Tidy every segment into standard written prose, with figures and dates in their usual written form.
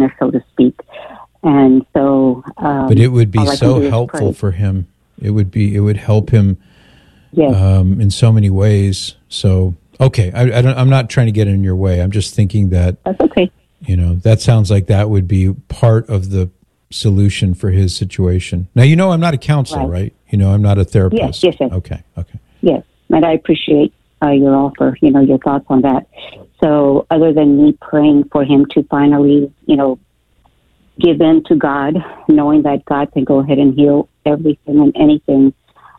darkness, so to speak. And so, but it would be so helpful for him. It would help him in so many ways. So, okay, I'm not trying to get in your way. I'm just thinking that that's okay. That sounds like that would be part of the solution for his situation. Now, I'm not a counselor, right? I'm not a therapist. Yes. Okay. Yes, and I appreciate your offer, your thoughts on that. So other than me praying for him to finally, give in to God, knowing that God can go ahead and heal everything and anything,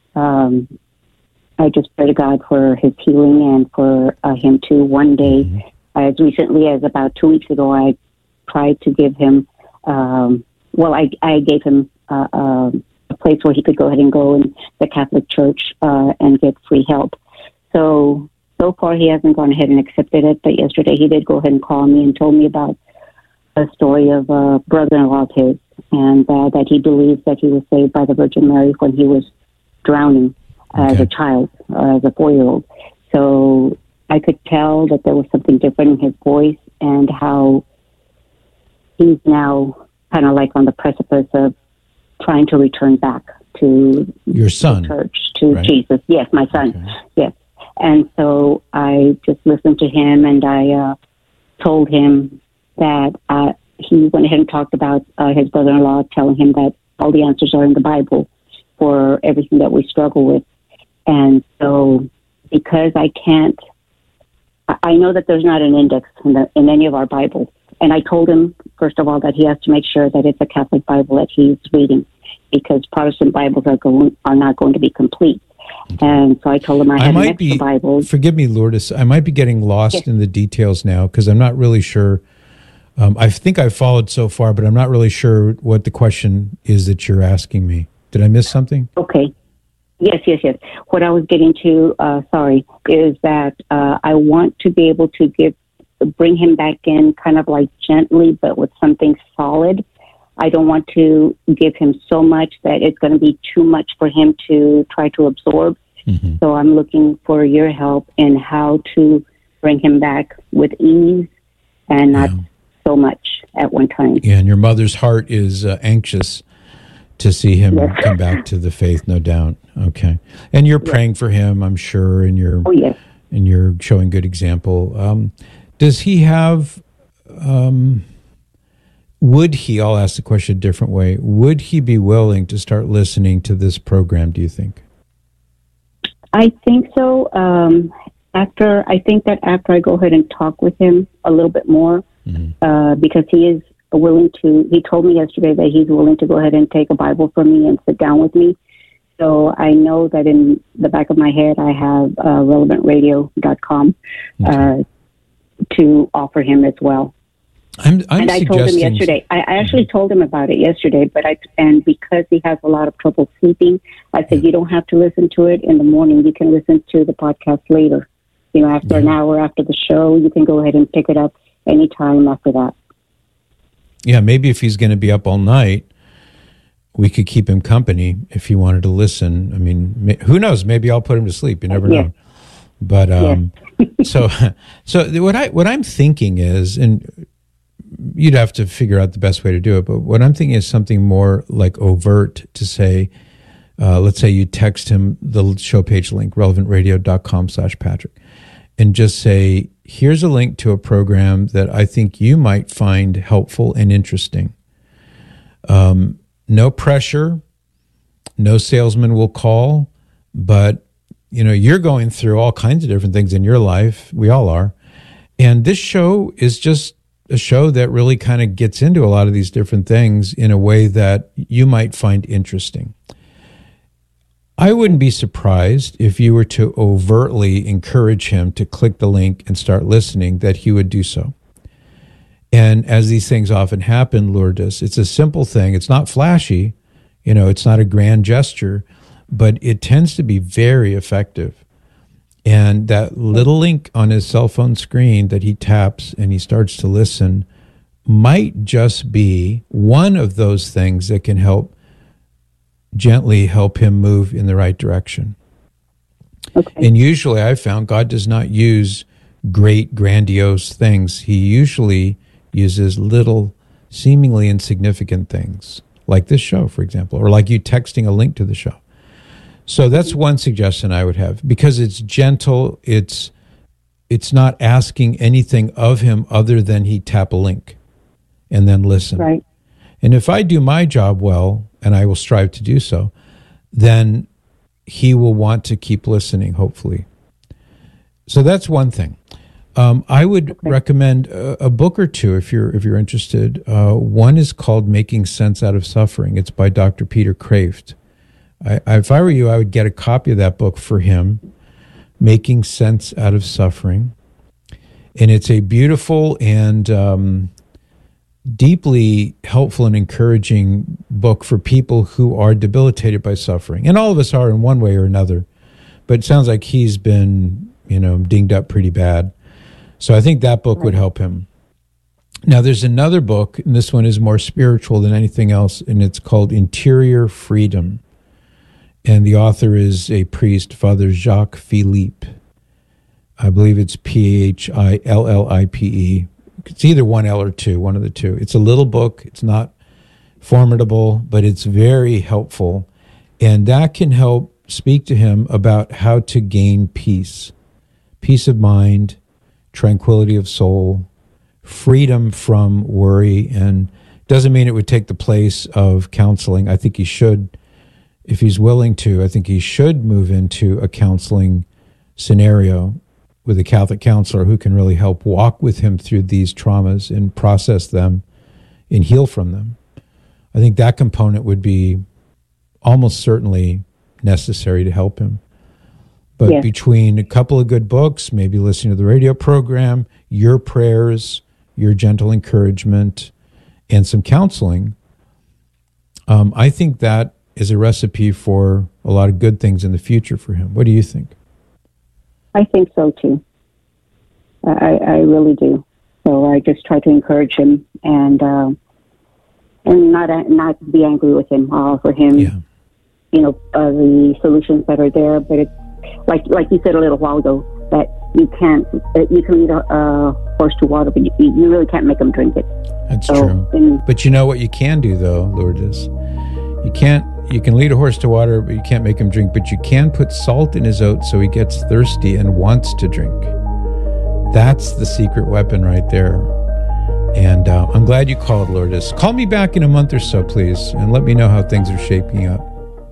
I just pray to God for his healing and for him to one day, as recently as about 2 weeks ago, I tried to give him, I gave him a place where he could go ahead and go in the Catholic Church and get free help. So far he hasn't gone ahead and accepted it, but yesterday he did go ahead and call me and told me about a story of a brother-in-law of his, and that he believes that he was saved by the Virgin Mary when he was drowning as a child, as a 4-year-old. So I could tell that there was something different in his voice, and how he's now kind of like on the precipice of trying to return back to your son, the church, to Jesus. Yes, my son. Okay. Yes. And so I just listened to him, and I told him that he went ahead and talked about his brother-in-law, telling him that all the answers are in the Bible for everything that we struggle with. And so because I know that there's not an index in any of our Bibles. And I told him, first of all, that he has to make sure that it's a Catholic Bible that he's reading, because Protestant Bibles are not going to be complete. Okay. And so I told him I had an extra Bible. Forgive me, Lourdes, I might be getting lost in the details now, because I'm not really sure. I think I followed so far, but I'm not really sure what the question is that you're asking me. Did I miss something? Okay. Yes. What I was getting to, is that I want to be able to bring him back in kind of like gently, but with something solid. I don't want to give him so much that it's going to be too much for him to try to absorb. Mm-hmm. So I'm looking for your help in how to bring him back with ease and not so much at one time. Yeah, and your mother's heart is anxious to see him come back to the faith, no doubt. Okay. And you're praying for him, I'm sure, and you're showing good example. Does he have... would he, I'll ask the question a different way, would he be willing to start listening to this program, do you think? I think so. After I go ahead and talk with him a little bit more, because he is willing to, he told me yesterday that he's willing to go ahead and take a Bible from me and sit down with me. So I know that in the back of my head, I have relevantradio.com to offer him as well. I told him yesterday. I actually told him about it yesterday, and because he has a lot of trouble sleeping, I said, you don't have to listen to it in the morning. You can listen to the podcast later. After an hour after the show, you can go ahead and pick it up anytime after that. Yeah, maybe if he's going to be up all night, we could keep him company if he wanted to listen. I mean, who knows? Maybe I'll put him to sleep. You never know. But so what I'm thinking is, and you'd have to figure out the best way to do it, but what I'm thinking is something more like overt to say, let's say you text him the show page link, relevantradio.com/Patrick, and just say, here's a link to a program that I think you might find helpful and interesting. No pressure, no salesman will call, but you're going through all kinds of different things in your life. We all are. And this show is just a show that really kind of gets into a lot of these different things in a way that you might find interesting. I wouldn't be surprised if you were to overtly encourage him to click the link and start listening, that he would do so. And as these things often happen, Lourdes, it's a simple thing. It's not flashy. It's not a grand gesture, but it tends to be very effective. And that little link on his cell phone screen that he taps and he starts to listen might just be one of those things that can gently help him move in the right direction. Okay. And usually I've found God does not use great, grandiose things. He usually uses little, seemingly insignificant things, like this show, for example, or like you texting a link to the show. So that's one suggestion I would have, because it's gentle. It's not asking anything of him other than he tap a link and then listen. Right. And if I do my job well, and I will strive to do so, then he will want to keep listening, hopefully. So that's one thing. I would recommend a book or two if you're interested. One is called Making Sense Out of Suffering. It's by Dr. Peter Kraft. If I were you, I would get a copy of that book for him, Making Sense Out of Suffering. And it's a beautiful and deeply helpful and encouraging book for people who are debilitated by suffering. And all of us are in one way or another. But it sounds like he's been, dinged up pretty bad. So I think that book would help him. Now, there's another book, and this one is more spiritual than anything else, and it's called Interior Freedom. And the author is a priest, Father Jacques Philippe. I believe it's Phillippe. It's either one L or two, one of the two. It's a little book. It's not formidable, but it's very helpful. And that can help speak to him about how to gain peace of mind, tranquility of soul, freedom from worry. And doesn't mean it would take the place of counseling. I think he should, if he's willing to, I think he should move into a counseling scenario with a Catholic counselor who can really help walk with him through these traumas and process them and heal from them. I think that component would be almost certainly necessary to help him. But between a couple of good books, maybe listening to the radio program, your prayers, your gentle encouragement, and some counseling, I think that is a recipe for a lot of good things in the future for him. What do you think? I think so too. I really do. So I just try to encourage him and not be angry with him. I'll offer him, the solutions that are there. But it's like you said a little while ago, that you can lead a horse to water, but you really can't make him drink it. That's true. But you know what you can do, though, Lourdes? You can lead a horse to water, but you can't make him drink. But you can put salt in his oats so he gets thirsty and wants to drink. That's the secret weapon right there. And I'm glad you called, Lourdes. Call me back in a month or so, please, and let me know how things are shaping up.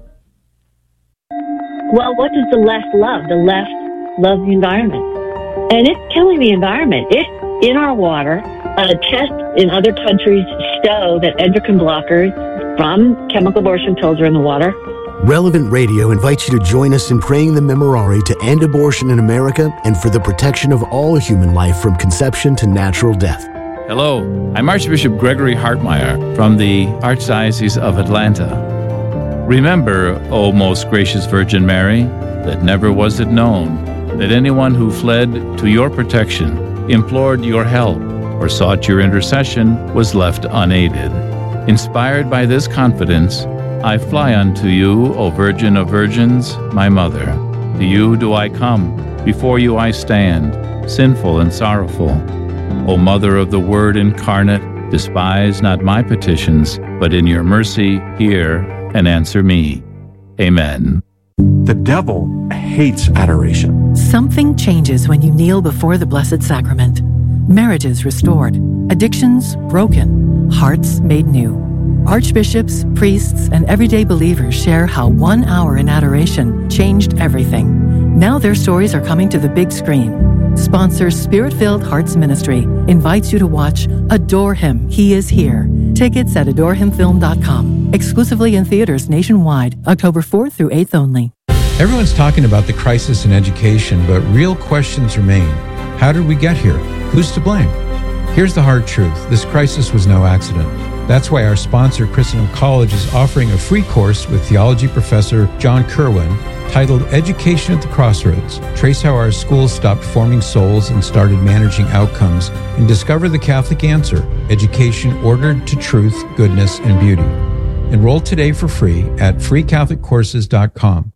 Well, what does the left love? The left loves the environment. And it's killing the environment. It's in our water. Tests in other countries show that endocrine blockers from chemical abortion pills are in the water. Relevant Radio invites you to join us in praying the Memorare to end abortion in America and for the protection of all human life from conception to natural death. Hello, I'm Archbishop Gregory Hartmeyer from the Archdiocese of Atlanta. Remember, O most gracious Virgin Mary, that never was it known that anyone who fled to your protection, implored your help, or sought your intercession was left unaided. Inspired by this confidence, I fly unto you, O Virgin of Virgins, my Mother. To you do I come, before you I stand, sinful and sorrowful. O Mother of the Word incarnate, despise not my petitions, but in your mercy hear and answer me. Amen. The devil hates adoration. Something changes when you kneel before the Blessed Sacrament. Marriages restored, addictions broken, hearts made new. Archbishops, priests, and everyday believers share how 1 hour in adoration changed everything. Now their stories are coming to the big screen. Sponsor Spirit-Filled Hearts Ministry invites you to watch Adore Him, He Is Here. Tickets at adorehimfilm.com. Exclusively in theaters nationwide, October 4th through 8th only. Everyone's talking about the crisis in education, but real questions remain. How did we get here? Who's to blame? Here's the hard truth. This crisis was no accident. That's why our sponsor, Christendom College, is offering a free course with theology professor John Kerwin titled Education at the Crossroads. Trace how our schools stopped forming souls and started managing outcomes, and discover the Catholic answer, education ordered to truth, goodness, and beauty. Enroll today for free at freecatholiccourses.com.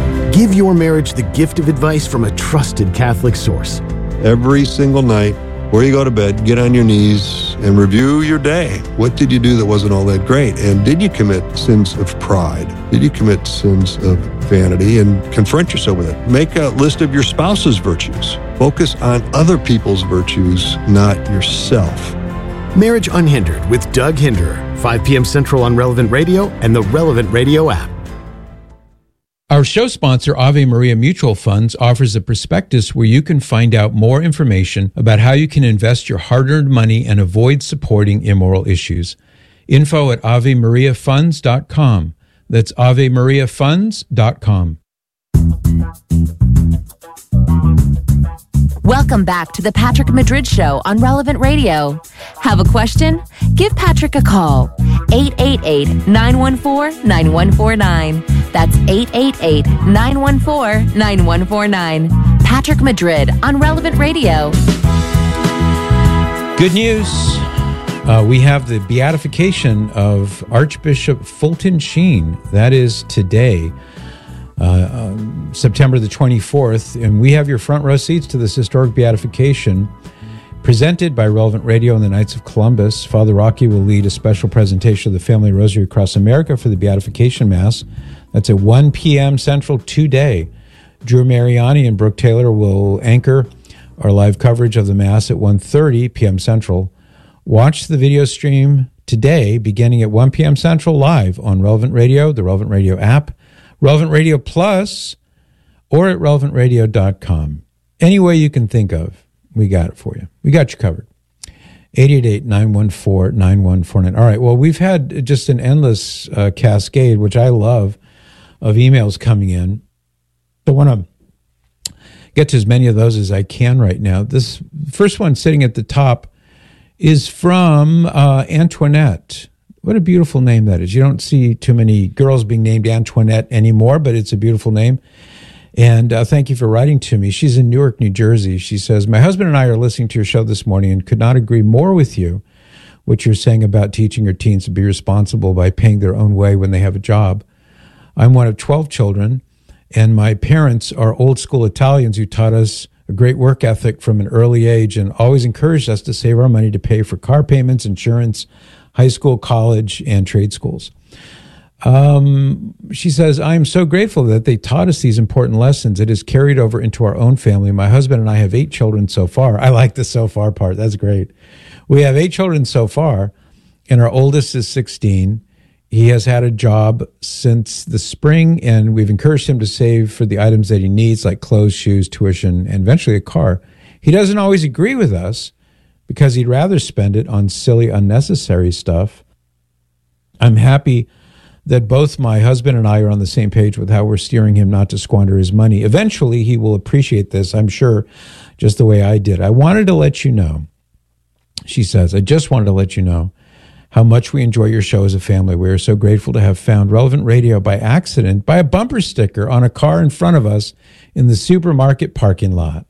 Give your marriage the gift of advice from a trusted Catholic source. Every single night, Before you go to bed, get on your knees and review your day. What did you do that wasn't all that great? And did you commit sins of pride? Did you commit sins of vanity? And confront yourself with it. Make a list of your spouse's virtues. Focus on other people's virtues, not yourself. Marriage Unhindered with Doug Hinderer, 5 p.m. Central on Relevant Radio and the Relevant Radio app. Our show sponsor, Ave Maria Mutual Funds, offers a prospectus where you can find out more information about how you can invest your hard-earned money and avoid supporting immoral issues. Info at AveMariaFunds.com. That's AveMariaFunds.com. Welcome back to the Patrick Madrid Show on Relevant Radio. Have a question? Give Patrick a call. 888-914-9149. That's 888-914-9149. Patrick Madrid on Relevant Radio. Good news. We have the beatification of Archbishop Fulton Sheen. That is today. September the 24th, and we have your front row seats to this historic beatification presented by Relevant Radio and the Knights of Columbus. Father Rocky will lead a special presentation of the Family Rosary across America for the Beatification Mass. That's at 1 p.m. Central today. Drew Mariani and Brooke Taylor will anchor our live coverage of the Mass at 1:30 p.m. Central. Watch the video stream today beginning at 1 p.m. Central live on Relevant Radio, the Relevant Radio app, Relevant Radio Plus, or at relevantradio.com. Any way you can think of, we got it for you. We got you covered. 888-914-9149. All right, well, we've had just an endless cascade, which I love, of emails coming in. I want to get to as many of those as I can right now. This first one sitting at the top is from Antoinette. What a beautiful name that is. You don't see too many girls being named Antoinette anymore, but it's a beautiful name. And thank you for writing to me. She's in Newark, New Jersey. She says, my husband and I are listening to your show this morning and could not agree more with you, what you're saying about teaching your teens to be responsible by paying their own way when they have a job. I'm one of 12 children, and my parents are old school Italians who taught us a great work ethic from an early age and always encouraged us to save our money to pay for car payments, insurance, high school, college, and trade schools. She says, I am so grateful that they taught us these important lessons. It is carried over into our own family. My husband and I have 8 children so far. I like the so far part. That's great. We have 8 children so far, and our oldest is 16. He has had a job since the spring, and we've encouraged him to save for the items that he needs, like clothes, shoes, tuition, and eventually a car. He doesn't always agree with us, because he'd rather spend it on silly, unnecessary stuff. I'm happy that both my husband and I are on the same page with how we're steering him not to squander his money. Eventually, he will appreciate this, I'm sure, just the way I did. I wanted to let you know, she says, I just wanted to let you know how much we enjoy your show as a family. We are so grateful to have found Relevant Radio by accident by a bumper sticker on a car in front of us in the supermarket parking lot.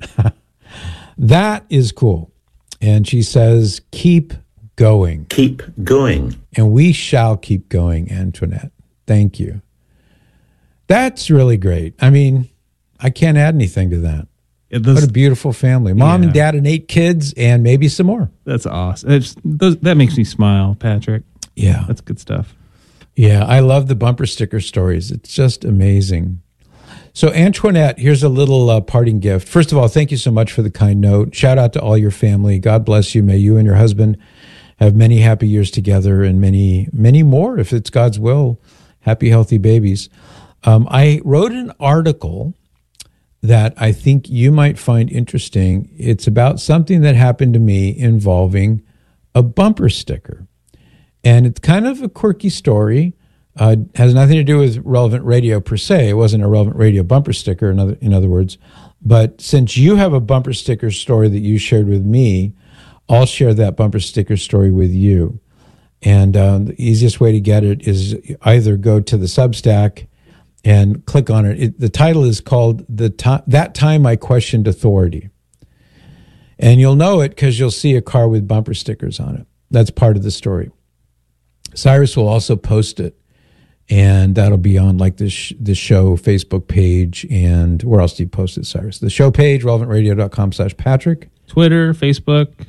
That is cool. And she says, keep going. Keep going. And we shall keep going, Antoinette. Thank you. That's really great. I mean, I can't add anything to that. What a beautiful family. Mom and dad and 8 kids and maybe some more. That's awesome. That makes me smile, Patrick. Yeah. That's good stuff. Yeah, I love the bumper sticker stories. It's just amazing. So, Antoinette, here's a little parting gift. First of all, thank you so much for the kind note. Shout out to all your family. God bless you. May you and your husband have many happy years together and many, many more, if it's God's will. Happy, healthy babies. I wrote an article that I think you might find interesting. It's about something that happened to me involving a bumper sticker. And it's kind of a quirky story. Has nothing to do with Relevant Radio per se. It wasn't a Relevant Radio bumper sticker, in other words. But since you have a bumper sticker story that you shared with me, I'll share that bumper sticker story with you. And the easiest way to get it is either go to the Substack and click on it. The title is called That Time I Questioned Authority. And you'll know it because you'll see a car with bumper stickers on it. That's part of the story. Cyrus will also post it. And that'll be on like the show Facebook page. And where else do you post it, Cyrus? The show page, relevantradio.com/Patrick. Twitter, Facebook.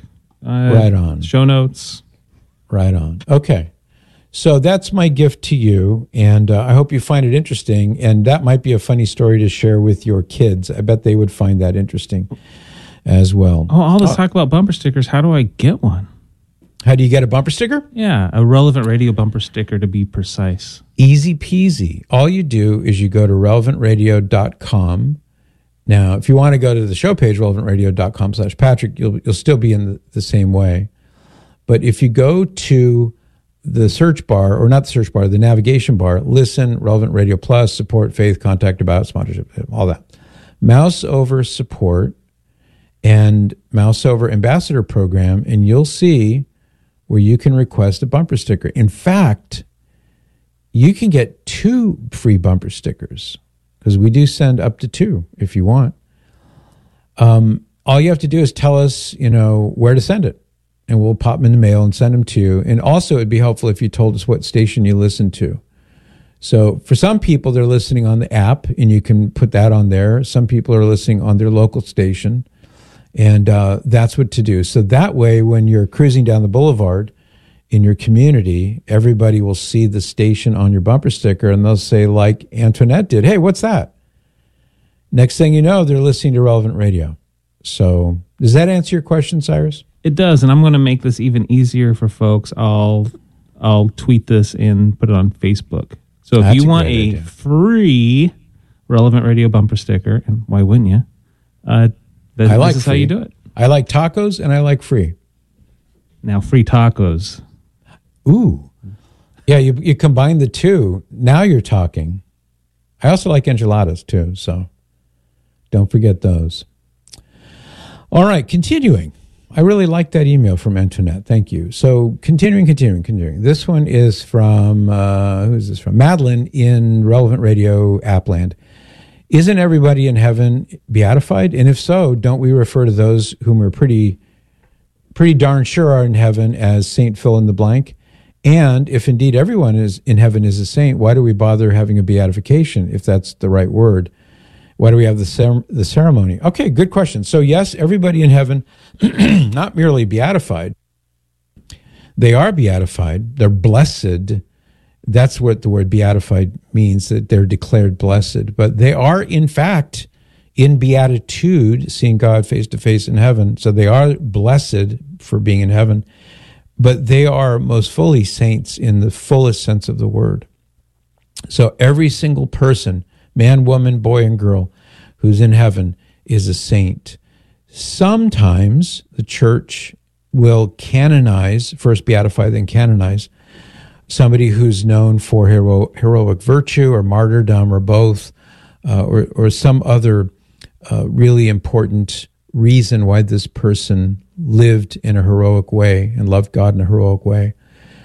Right on. Show notes. Right on. Okay. So that's my gift to you, and I hope you find it interesting, and that might be a funny story to share with your kids. I bet they would find that interesting as well. Oh, all this talk about bumper stickers. How do I get one? How do you get a bumper sticker? Yeah, a Relevant Radio bumper sticker, to be precise. Easy peasy. All you do is you go to relevantradio.com. Now, if you want to go to the show page, relevantradio.com/Patrick, you'll still be in the same way. But if you go to the search bar, or not the search bar, the navigation bar, listen, Relevant Radio Plus, support, faith, contact, about, sponsorship, all that. Mouse over support and mouse over ambassador program, and you'll see where you can request a bumper sticker. In fact, you can get 2 free bumper stickers, because we do send up to 2 if you want. All you have to do is tell us, where to send it, and we'll pop them in the mail and send them to you. And also, it'd be helpful if you told us what station you listen to. So for some people, they're listening on the app, and you can put that on there. Some people are listening on their local station, and that's what to do. So that way, when you're cruising down the boulevard in your community, everybody will see the station on your bumper sticker, and they'll say, like Antoinette did, "Hey, what's that?" Next thing you know, they're listening to Relevant Radio. So does that answer your question, Cyrus? It does, and I'm going to make this even easier for folks. I'll tweet this and put it on Facebook. So if you want a free Relevant Radio bumper sticker, and why wouldn't you? This is how you do it. I like tacos, and I like free. Now, free tacos. Ooh. Yeah, you combine the two. Now you're talking. I also like enchiladas, too, so don't forget those. All right, continuing. I really like that email from Antoinette. Thank you. So continuing. This one is from, who is this from? Madeline in Relevant Radio Appland. Isn't everybody in heaven beatified? And if so, don't we refer to those whom we're pretty darn sure are in heaven as Saint fill in the blank? And if indeed everyone is in heaven is a saint, why do we bother having a beatification, if that's the right word? Why do we have the ceremony? Okay, good question. So yes, everybody in heaven, not merely beatified, they are beatified. They're blessed. That's what the word beatified means, that they're declared blessed. But they are, in fact, in beatitude, seeing God face to face in heaven. So they are blessed for being in heaven. But they are most fully saints in the fullest sense of the word. So every single person, man, woman, boy, and girl, who's in heaven is a saint. Sometimes the church will canonize, first beatify, then canonize, somebody who's known for heroic virtue or martyrdom or both, or some other really important reason why this person lived in a heroic way and loved God in a heroic way.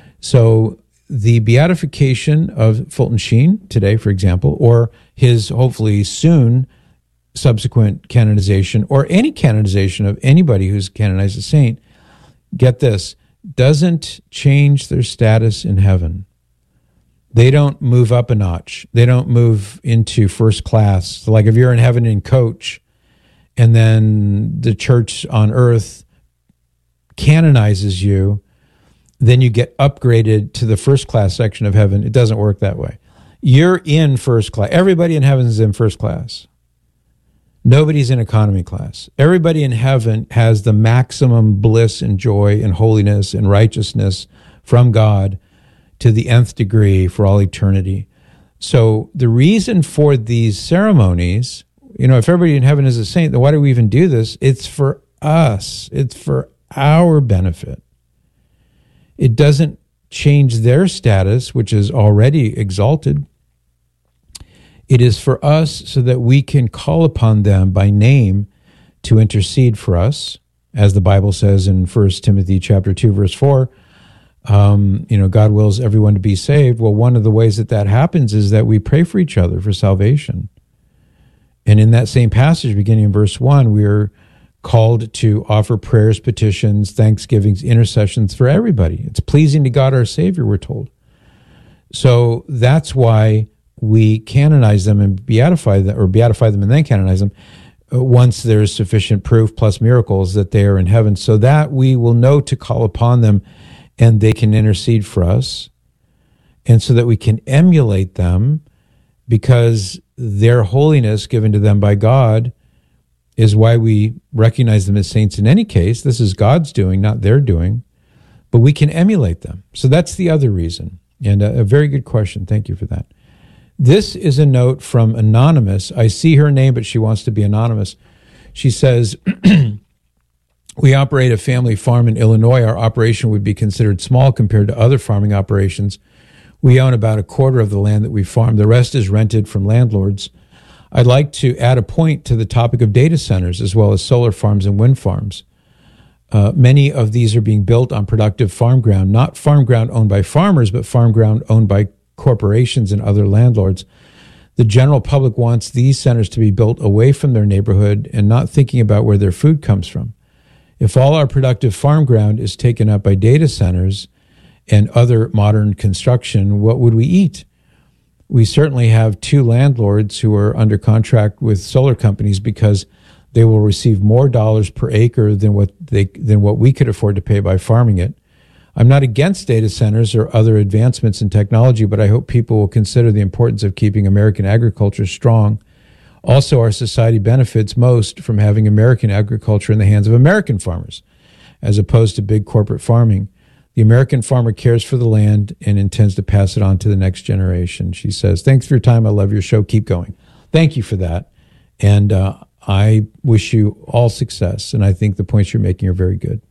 So the beatification of Fulton Sheen today, for example, or his hopefully soon subsequent canonization, or any canonization of anybody who's canonized a saint, get this, doesn't change their status in heaven. They don't move up a notch. They don't move into first class. So like if you're in heaven in coach, and then the church on earth canonizes you, then you get upgraded to the first class section of heaven. It doesn't work that way. You're in first class. Everybody in heaven is in first class. Nobody's in economy class. Everybody in heaven has the maximum bliss and joy and holiness and righteousness from God to the nth degree for all eternity. So the reason for these ceremonies, if everybody in heaven is a saint, then why do we even do this? It's for us. It's for our benefit. It doesn't change their status, which is already exalted. It is for us so that we can call upon them by name to intercede for us, as the Bible says in 1 Timothy chapter 2, verse 4. God wills everyone to be saved. Well, one of the ways that happens is that we pray for each other for salvation. And in that same passage, beginning in verse 1, we are called to offer prayers, petitions, thanksgivings, intercessions for everybody. It's pleasing to God our Savior, we're told. So that's why we canonize them and beatify them and then canonize them. once there is sufficient proof plus miracles that they are in heaven, so that we will know to call upon them and they can intercede for us, and so that we can emulate them, because their holiness given to them by God is why we recognize them as saints in any case. This is God's doing, not their doing, but we can emulate them. So that's the other reason. And a very good question. Thank you for that. This is a note from Anonymous. I see her name, but she wants to be anonymous. She says, we operate a family farm in Illinois. Our operation would be considered small compared to other farming operations. We own about a quarter of the land that we farm. The rest is rented from landlords. I'd like to add a point to the topic of data centers, as well as solar farms and wind farms. Many of these are being built on productive farm ground, not farm ground owned by farmers, but farm ground owned by corporations and other landlords. The general public wants these centers to be built away from their neighborhood and not thinking about where their food comes from. If all our productive farm ground is taken up by data centers and other modern construction, what would we eat? We certainly have 2 landlords who are under contract with solar companies because they will receive more dollars per acre than what we could afford to pay by farming it. I'm not against data centers or other advancements in technology, but I hope people will consider the importance of keeping American agriculture strong. Also, our society benefits most from having American agriculture in the hands of American farmers, as opposed to big corporate farming. The American farmer cares for the land and intends to pass it on to the next generation. She says, thanks for your time. I love your show. Keep going. Thank you for that. And I wish you all success. And I think the points you're making are very good.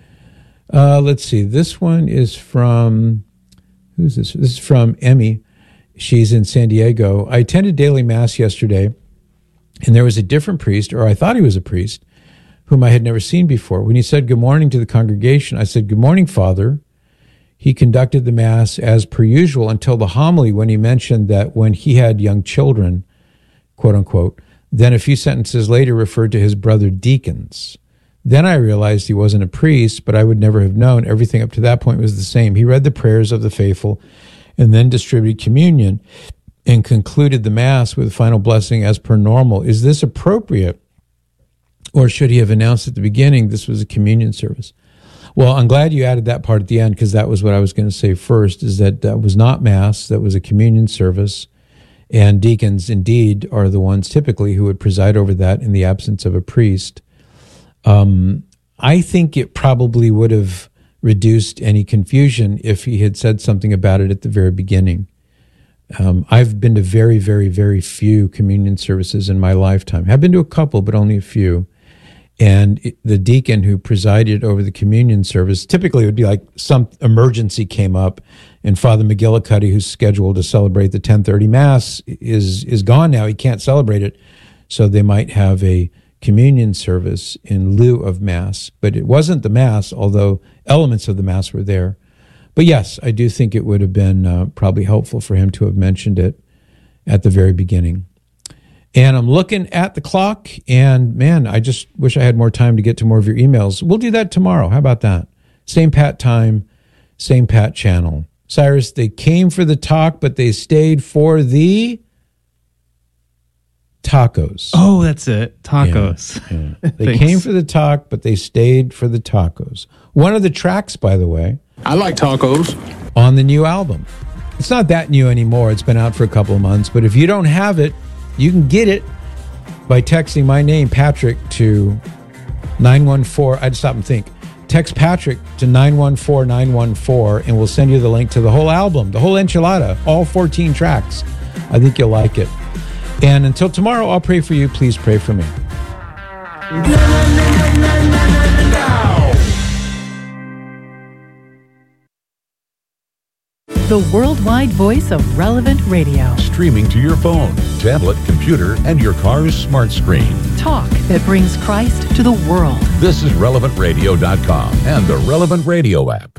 Let's see. This one is from, who's this? This is from Emmy. She's in San Diego. I attended daily mass yesterday, and there was a different priest, or I thought he was a priest, whom I had never seen before. When he said good morning to the congregation, I said, good morning, Father. He conducted the mass as per usual until the homily, when he mentioned that when he had young children, quote unquote, then a few sentences later referred to his brother deacons. Then I realized he wasn't a priest, but I would never have known. Everything up to that point was the same. He read the prayers of the faithful and then distributed communion and concluded the mass with final blessing as per normal. Is this appropriate? Or should he have announced at the beginning this was a communion service? Well, I'm glad you added that part at the end, because that was what I was going to say first, is that that was not mass, that was a communion service. And deacons, indeed, are the ones typically who would preside over that in the absence of a priest. I think it probably would have reduced any confusion if he had said something about it at the very beginning. I've been to very, very, very few communion services in my lifetime. I've been to a couple, but only a few. And the deacon who presided over the communion service, typically it would be like some emergency came up, and Father McGillicuddy, who's scheduled to celebrate the 10:30 Mass, is gone now. He can't celebrate it. So they might have a communion service in lieu of Mass. But it wasn't the Mass, although elements of the Mass were there. But yes, I do think it would have been probably helpful for him to have mentioned it at the very beginning. And I'm looking at the clock, and man, I just wish I had more time to get to more of your emails. We'll do that tomorrow. How about that? Same Pat time, same Pat channel. Cyrus, they came for the talk, but they stayed for the tacos. Oh, that's it. Tacos. Yeah, yeah. They came for the talk, but they stayed for the tacos. One of the tracks, by the way. I like tacos. On the new album. It's not that new anymore. It's been out for a couple of months. But if you don't have it, you can get it by texting my name, Patrick, to 914. I'd stop and think. Text Patrick to 914-914, and we'll send you the link to the whole album, the whole enchilada, all 14 tracks. I think you'll like it. And until tomorrow, I'll pray for you. Please pray for me. The worldwide voice of Relevant Radio. Streaming to your phone, tablet, computer, and your car's smart screen. Talk that brings Christ to the world. This is RelevantRadio.com and the Relevant Radio app.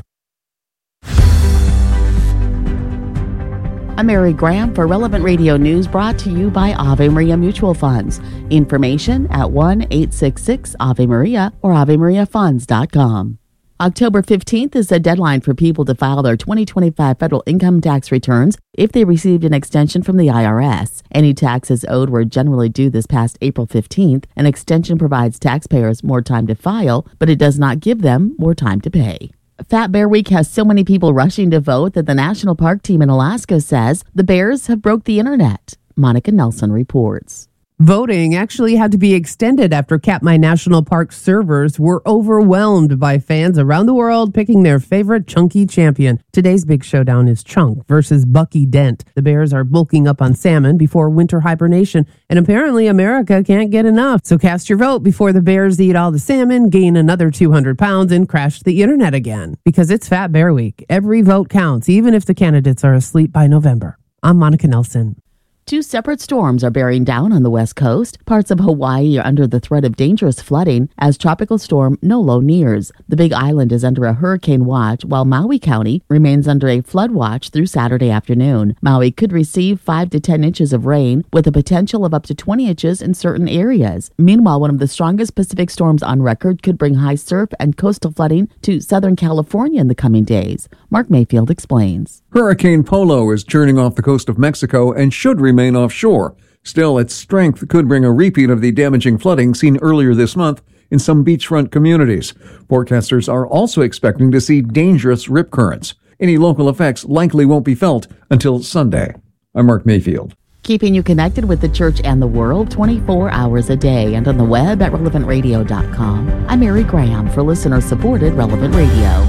I'm Mary Graham for Relevant Radio News, brought to you by Ave Maria Mutual Funds. Information at 1-866-AVE-MARIA or AveMariaFunds.com. October 15th is the deadline for people to file their 2025 federal income tax returns if they received an extension from the IRS. Any taxes owed were generally due this past April 15th. An extension provides taxpayers more time to file, but it does not give them more time to pay. Fat Bear Week has so many people rushing to vote that the National Park Team in Alaska says the bears have broke the internet. Monica Nelson reports. Voting actually had to be extended after Katmai National Park servers were overwhelmed by fans around the world picking their favorite chunky champion. Today's big showdown is Chunk versus Bucky Dent. The bears are bulking up on salmon before winter hibernation, and apparently America can't get enough. So cast your vote before the bears eat all the salmon, gain another 200 pounds, and crash the internet again. Because it's Fat Bear Week. Every vote counts, even if the candidates are asleep by November. I'm Monica Nelson. 2 separate storms are bearing down on the west coast. Parts of Hawaii are under the threat of dangerous flooding as Tropical Storm Nolo nears. The Big Island is under a hurricane watch, while Maui County remains under a flood watch through Saturday afternoon. Maui could receive 5 to 10 inches of rain, with a potential of up to 20 inches in certain areas. Meanwhile, one of the strongest Pacific storms on record could bring high surf and coastal flooding to Southern California in the coming days. Mark Mayfield explains. Hurricane Polo is churning off the coast of Mexico and should remain offshore. Still, its strength could bring a repeat of the damaging flooding seen earlier this month in some beachfront communities. Forecasters are also expecting to see dangerous rip currents. Any local effects likely won't be felt until Sunday. I'm Mark Mayfield. Keeping you connected with the church and the world 24 hours a day and on the web at relevantradio.com. I'm Mary Graham for listener-supported Relevant Radio.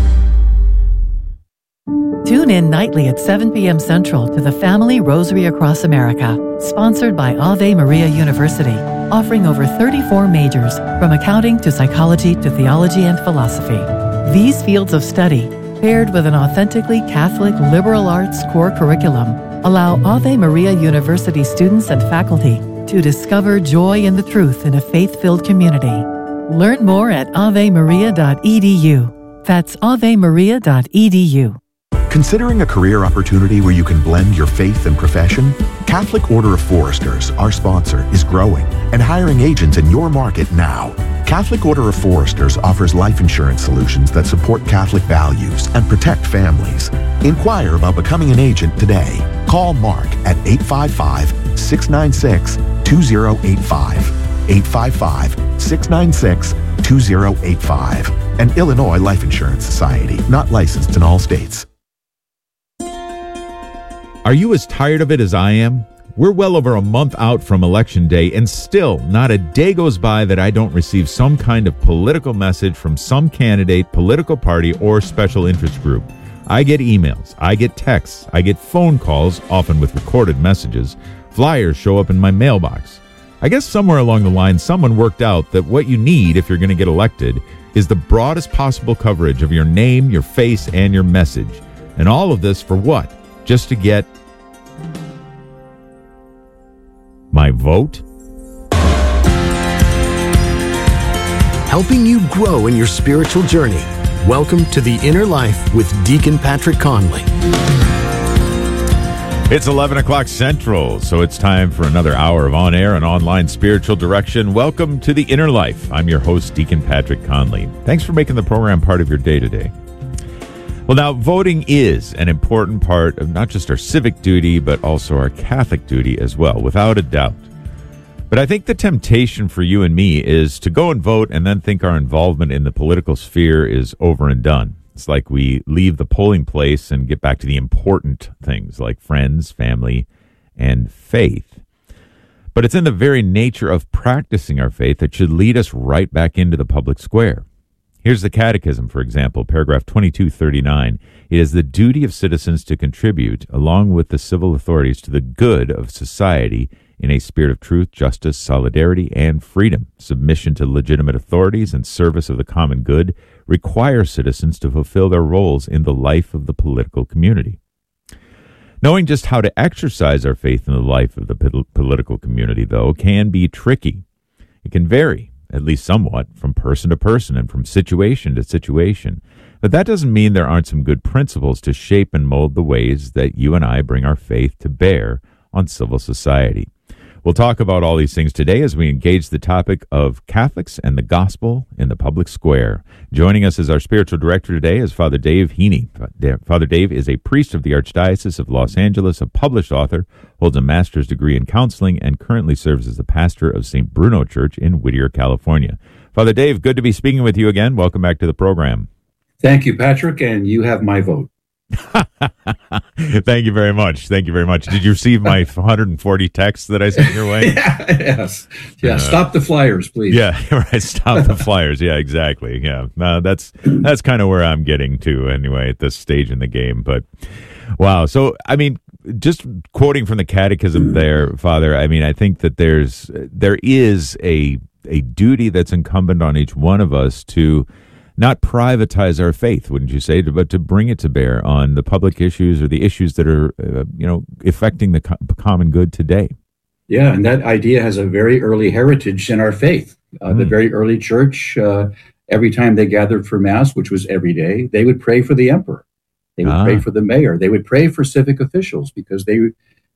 Tune in nightly at 7 p.m. Central to the Family Rosary Across America, sponsored by Ave Maria University, offering over 34 majors, from accounting to psychology to theology and philosophy. These fields of study, paired with an authentically Catholic liberal arts core curriculum, allow Ave Maria University students and faculty to discover joy in the truth in a faith-filled community. Learn more at avemaria.edu. That's avemaria.edu. Considering a career opportunity where you can blend your faith and profession? Catholic Order of Foresters, our sponsor, is growing and hiring agents in your market now. Catholic Order of Foresters offers life insurance solutions that support Catholic values and protect families. Inquire about becoming an agent today. Call Mark at 855-696-2085. 855-696-2085. An Illinois Life Insurance Society, not licensed in all states. Are you as tired of it as I am? We're well over a month out from Election Day, and still not a day goes by that I don't receive some kind of political message from some candidate, political party, or special interest group. I get emails, I get texts, I get phone calls, often with recorded messages. Flyers show up in my mailbox. I guess somewhere along the line, someone worked out that what you need if you're going to get elected is the broadest possible coverage of your name, your face, and your message. And all of this for what? Just to get my vote? Helping you grow in your spiritual journey. Welcome to The Inner Life with Deacon Patrick Conley. It's 11 o'clock Central, so it's time for another hour of on-air and online spiritual direction. Welcome to The Inner Life. I'm your host, Deacon Patrick Conley. Thanks for making the program part of your day today. Well, now, voting is an important part of not just our civic duty, but also our Catholic duty as well, without a doubt. But I think the temptation for you and me is to go and vote and then think our involvement in the political sphere is over and done. It's like we leave the polling place and get back to the important things like friends, family, and faith. But it's in the very nature of practicing our faith that should lead us right back into the public square. Here's the Catechism, for example, paragraph 2239. It is the duty of citizens to contribute, along with the civil authorities, to the good of society in a spirit of truth, justice, solidarity, and freedom. Submission to legitimate authorities and service of the common good require citizens to fulfill their roles in the life of the political community. Knowing just how to exercise our faith in the life of the political community, though, can be tricky. It can vary, at least somewhat, from person to person and from situation to situation. But that doesn't mean there aren't some good principles to shape and mold the ways that you and I bring our faith to bear on civil society. We'll talk about all these things today as we engage the topic of Catholics and the gospel in the public square. Joining us as our spiritual director today is Father Dave Heaney. Father Dave is a priest of the Archdiocese of Los Angeles, a published author, holds a master's degree in counseling, and currently serves as the pastor of St. Bruno Church in Whittier, California. Father Dave, good to be speaking with you again. Welcome back to the program. Thank you, Patrick, and you have my vote. Thank you very much. Thank you very much. Did you receive my 140 texts that I sent your way? Yes. Stop the flyers, please. Yeah, right. Stop the flyers. Yeah, exactly. Yeah, that's kind of where I'm getting to anyway at this stage in the game. But wow. So, I mean, just quoting from the Catechism there, Father, I mean, I think that there is a duty that's incumbent on each one of us to not privatize our faith, wouldn't you say, but to bring it to bear on the public issues or the issues that are, affecting the common good today. Yeah, and that idea has a very early heritage in our faith. The very early church, every time they gathered for Mass, which was every day, they would pray for the emperor. They would pray for the mayor. They would pray for civic officials because they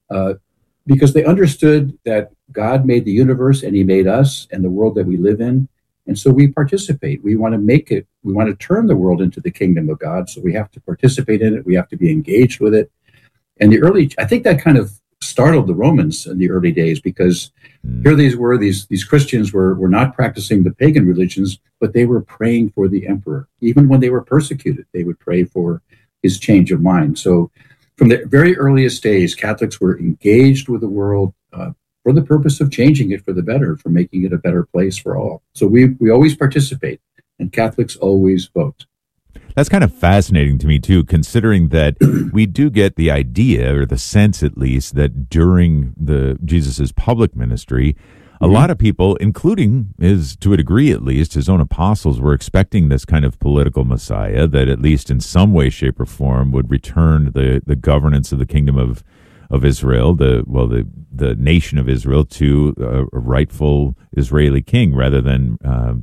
understood that God made the universe and he made us and the world that we live in. And so we participate. We want to make it, we want to turn the world into the kingdom of God. So we have to participate in it. We have to be engaged with it. And I think that kind of startled the Romans in the early days because here these Christians were not practicing the pagan religions, but they were praying for the emperor. Even when they were persecuted, they would pray for his change of mind. So from the very earliest days, Catholics were engaged with the world, for the purpose of changing it for the better, for making it a better place for all. So we always participate, and Catholics always vote. That's kind of fascinating to me, too, considering that we do get the idea, or the sense at least, that during Jesus's public ministry, a lot of people, including to a degree at least, his own apostles, were expecting this kind of political Messiah that at least in some way, shape, or form would return the governance of the kingdom of Israel, the nation of Israel, to a rightful Israeli king rather than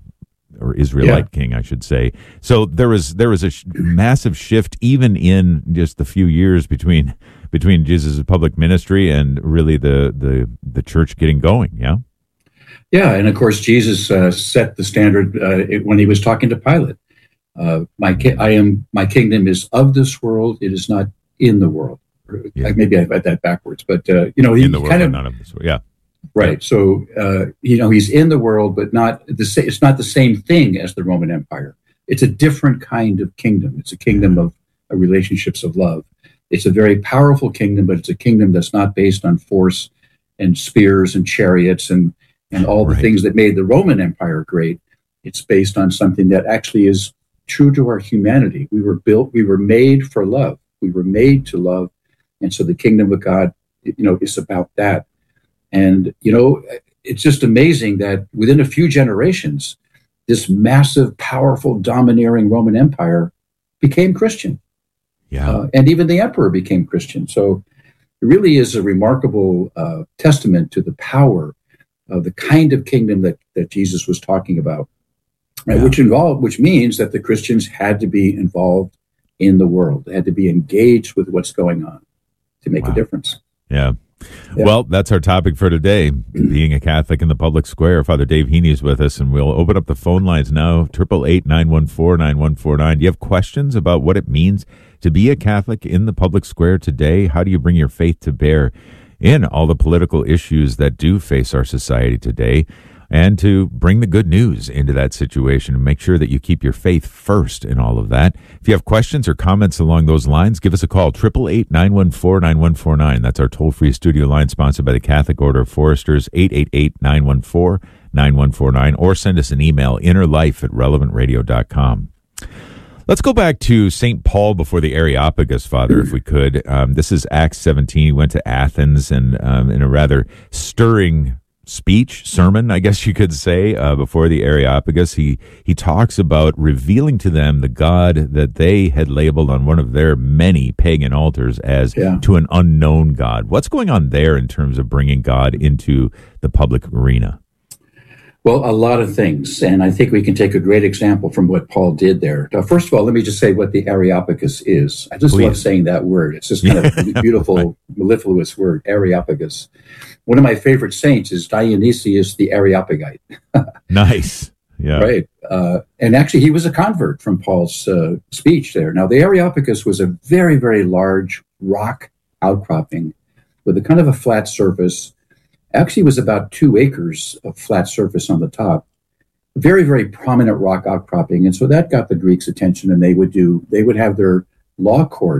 or Israelite king, I should say. So there was a massive shift even in just the few years between Jesus' public ministry and really the church getting going. Yeah. Yeah, and of course Jesus set the standard when he was talking to Pilate. My kingdom is of this world; it is not in the world. Maybe I read that backwards, but he in the world, kind of none of this. Yeah, right. So he's in the world, but not it's not the same thing as the Roman Empire. It's a different kind of kingdom. It's a kingdom of relationships of love. It's a very powerful kingdom, but it's a kingdom that's not based on force and spears and chariots and all the things that made the Roman Empire great. It's based on something that actually is true to our humanity. We were made for love. We were made to love. And so the kingdom of God, is about that. And, it's just amazing that within a few generations, this massive, powerful, domineering Roman Empire became Christian. Yeah. And even the emperor became Christian. So it really is a remarkable testament to the power of the kind of kingdom that Jesus was talking about, right? Which means that the Christians had to be involved in the world. They had to be engaged with what's going on to make a difference. Yeah. Well, that's our topic for today, being a Catholic in the public square. Father Dave Heaney is with us, and we'll open up the phone lines now, 888-914-9149. Do you have questions about what it means to be a Catholic in the public square today? How do you bring your faith to bear in all the political issues that do face our society today, and to bring the good news into that situation and make sure that you keep your faith first in all of that? If you have questions or comments along those lines, give us a call, 888-914-9149. That's our toll-free studio line sponsored by the Catholic Order of Foresters, 888-914-9149, or send us an email, innerlife@relevantradio.com. Let's go back to St. Paul before the Areopagus, Father, if we could. This is Acts 17. He went to Athens and in a rather stirring sermon, I guess you could say, before the Areopagus, he talks about revealing to them the God that they had labeled on one of their many pagan altars as to an unknown God. What's going on there in terms of bringing God into the public arena? Well, a lot of things. And I think we can take a great example from what Paul did there. Now, first of all, let me just say what the Areopagus is. I just love saying that word. It's just kind of a beautiful, mellifluous word, Areopagus. One of my favorite saints is Dionysius the Areopagite. Nice. Yeah. Right. And actually, he was a convert from Paul's speech there. Now, the Areopagus was a very, very large rock outcropping with a kind of a flat surface. Actually, it was about 2 acres of flat surface on the top. Very, very prominent rock outcropping. And so that got the Greeks' attention, and they would have their law court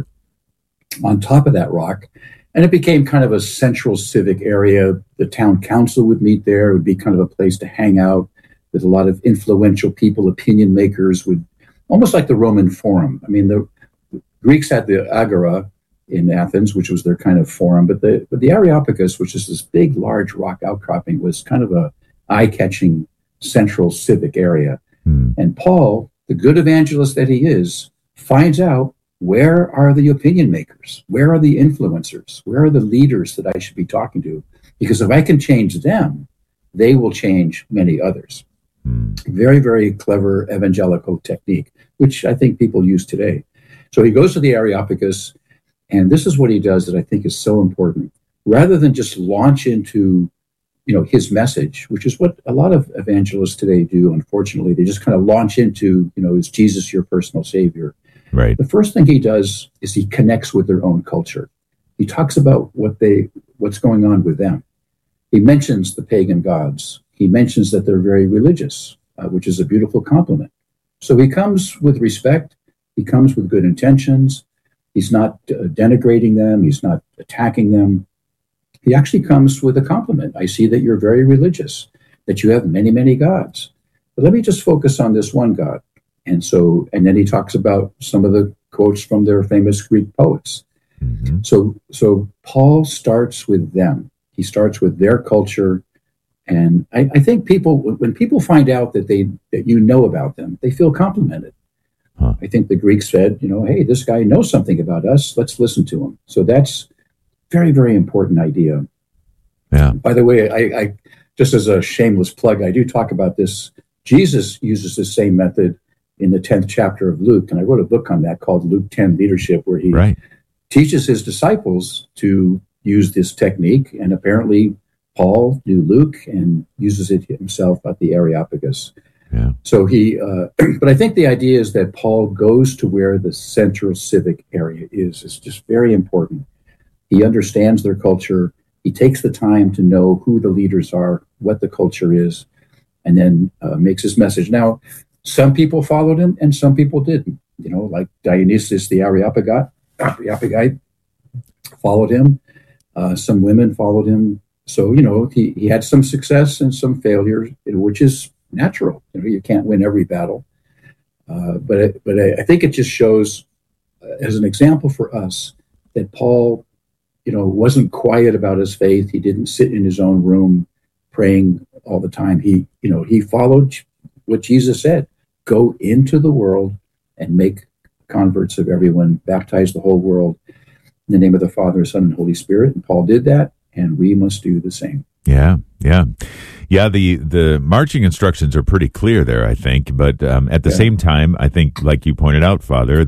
on top of that rock. And it became kind of a central civic area. The town council would meet there. It would be kind of a place to hang out with a lot of influential people, opinion makers, almost like the Roman Forum. I mean, the Greeks had the Agora in Athens, which was their kind of forum, but the Areopagus, which is this big, large rock outcropping, was kind of a eye-catching central civic area. And Paul, the good evangelist that he is, finds out, where are the opinion makers? Where are the influencers? Where are the leaders that I should be talking to? Because if I can change them, they will change many others. Very, very clever evangelical technique, which I think people use today. So he goes to the Areopagus, and this is what he does that I think is so important. Rather than just launch into, his message, which is what a lot of evangelists today do, unfortunately, they just kind of launch into, is Jesus your personal savior? Right. The first thing he does is he connects with their own culture. He talks about what's going on with them. He mentions the pagan gods. He mentions that they're very religious, which is a beautiful compliment. So he comes with respect. He comes with good intentions. He's not denigrating them. He's not attacking them. He actually comes with a compliment. I see that you're very religious, that you have many, many gods. But let me just focus on this one God. And then he talks about some of the quotes from their famous Greek poets. Mm-hmm. So Paul starts with them. He starts with their culture. And I think when people find out that you know about them, they feel complimented. I think the Greeks said, hey, this guy knows something about us. Let's listen to him. So that's very, very important idea. Yeah. By the way, I just as a shameless plug, I do talk about this. Jesus uses the same method in the 10th chapter of Luke. And I wrote a book on that called Luke 10 Leadership, where he teaches his disciples to use this technique. And apparently Paul knew Luke and uses it himself at the Areopagus. Yeah. So but I think the idea is that Paul goes to where the central civic area is. It's just very important. He understands their culture. He takes the time to know who the leaders are, what the culture is, and then makes his message. Now, some people followed him and some people didn't. Like Dionysius the Areopagite followed him. Some women followed him. So, he had some success and some failures, which is natural. You can't win every battle. But I think it just shows as an example for us that Paul, wasn't quiet about his faith. He didn't sit in his own room praying all the time. He followed what Jesus said: go into the world and make converts of everyone, baptize the whole world in the name of the Father, Son, and Holy Spirit. And Paul did that, and we must do the same. Yeah. The marching instructions are pretty clear there, I think. But at the same time, I think, like you pointed out, Father,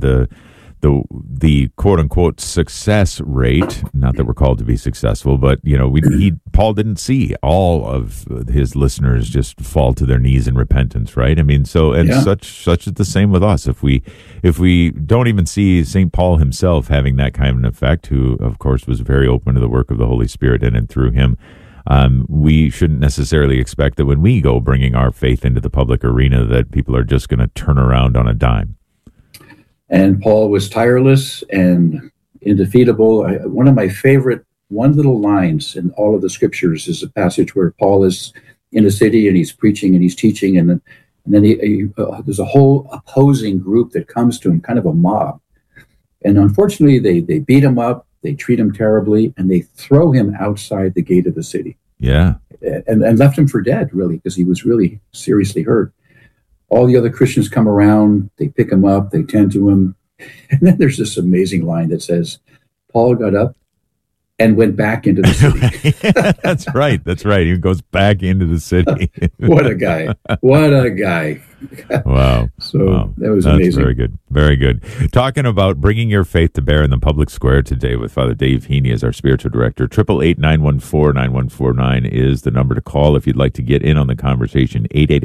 the quote unquote success rate, not that we're called to be successful, but Paul didn't see all of his listeners just fall to their knees in repentance, right? I mean, such is the same with us. If we don't even see St. Paul himself having that kind of an effect, who of course was very open to the work of the Holy Spirit in and through him, we shouldn't necessarily expect that when we go bringing our faith into the public arena that people are just going to turn around on a dime. And Paul was tireless and indefeatable. One of my favorite one little lines in all of the scriptures is a passage where Paul is in a city and he's preaching and he's teaching, and then there's a whole opposing group that comes to him, kind of a mob. And unfortunately, they beat him up, they treat him terribly, and they throw him outside the gate of the city. Yeah. And left him for dead, really, because he was really seriously hurt. All the other Christians come around, they pick him up, they tend to him. And then there's this amazing line that says, Paul got up, and went back into the city. That's right. That's right. He goes back into the city. What a guy. What a guy. Wow. So that was That's amazing. Very good. Very good. Talking about bringing your faith to bear in the public square today with Father Dave Heaney as our spiritual director. 888-914-9149 is the number to call if you'd like to get in on the conversation.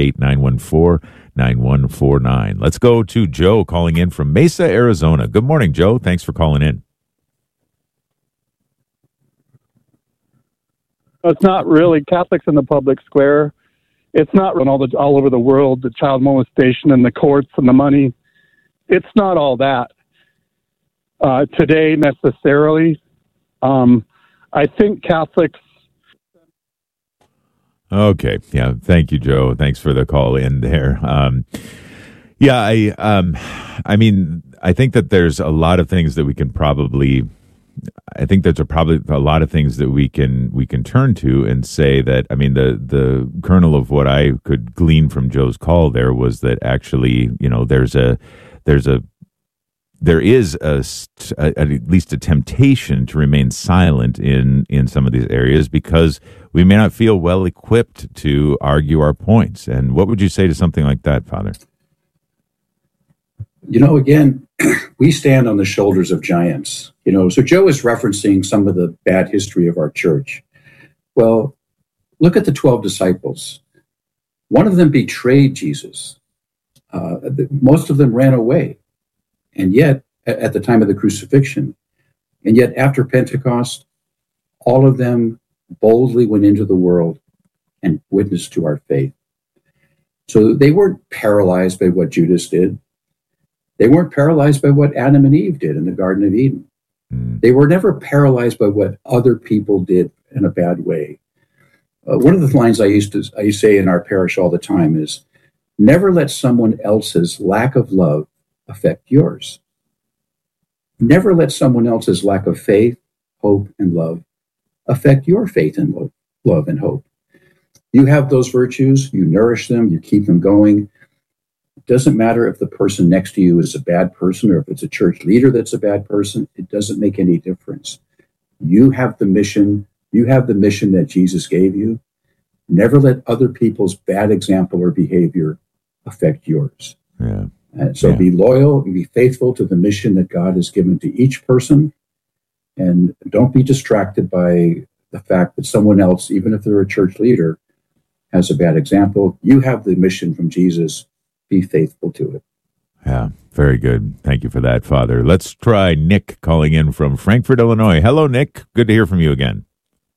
888-914-9149. Let's go to Joe calling in from Mesa, Arizona. Good morning, Joe. Thanks for calling in. It's not really Catholics in the public square. It's not all over the world, the child molestation and the courts and the money. It's not all that today necessarily. I think Catholics. Okay. Yeah. Thank you, Joe. Thanks for the call in there. I mean, I think that there's a lot of things that we can probably. I think there's probably a lot of things that we can turn to and say that, I mean, the kernel of what I could glean from Joe's call there was that actually, you know, there is at least a temptation to remain silent in some of these areas because we may not feel well equipped to argue our points. And what would you say to something like that, Father? You know, again, we stand on the shoulders of giants. You know, so Joe is referencing some of the bad history of our church. Well, look at the 12 disciples. One of them betrayed Jesus. Most of them ran away. And yet, at the time of the crucifixion, and yet after Pentecost, all of them boldly went into the world and witnessed to our faith. So they weren't paralyzed by what Judas did. They weren't paralyzed by what Adam and Eve did in the Garden of Eden. They were never paralyzed by what other people did in a bad way. One of the lines I used to say in our parish all the time is, never let someone else's lack of love affect yours. Never let someone else's lack of faith, hope, and love affect your faith and love and hope. You have those virtues, you nourish them, you keep them going. It doesn't matter if the person next to you is a bad person or if it's a church leader that's a bad person. It doesn't make any difference. You have the mission. You have the mission that Jesus gave you. Never let other people's bad example or behavior affect yours. Yeah. So be loyal and be faithful to the mission that God has given to each person. And don't be distracted by the fact that someone else, even if they're a church leader, has a bad example. You have the mission from Jesus. Be faithful to it. Yeah, very good. Thank you for that, Father. Let's try Nick calling in from Frankfort, Illinois. Hello, Nick. Good to hear from you again.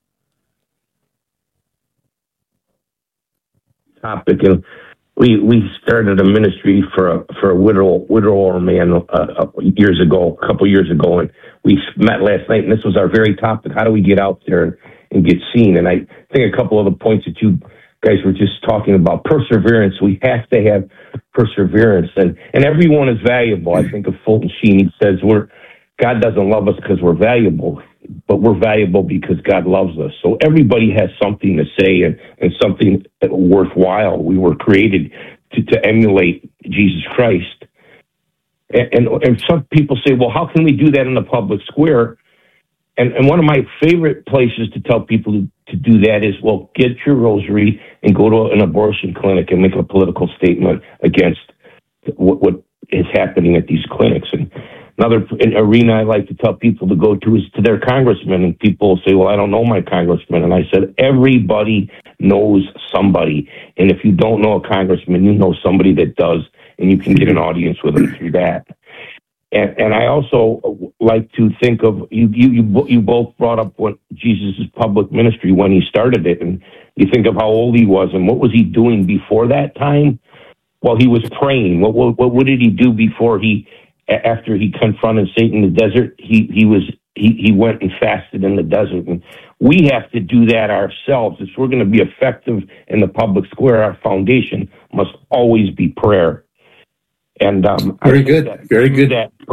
Topic, and we started a ministry for a widower man a couple years ago, and we met last night, and this was our very topic. How do we get out there and get seen? And I think a couple of the points that you guys were just talking about, perseverance. We have to have perseverance, and everyone is valuable. I think of Fulton Sheen. He says God doesn't love us because we're valuable, but we're valuable because God loves us. So everybody has something to say and something worthwhile. We were created to emulate Jesus Christ. And some people say, well, how can we do that in the public square? And one of my favorite places to tell people to do that is, well, get your rosary and go to an abortion clinic and make a political statement against what is happening at these clinics. And another arena I like to tell people to go to is to their congressman. And people say, well, I don't know my congressman. And I said, everybody knows somebody. And if you don't know a congressman, you know somebody that does, and you can get an audience with them through that. And I also like to think of, you both brought up what Jesus' public ministry when he started it, and you think of how old he was and what was he doing before that time? Well, he was praying. What did he do before after he confronted Satan in the desert? He went and fasted in the desert, and we have to do that ourselves. If we're going to be effective in the public square, our foundation must always be prayer. And very good. Very good,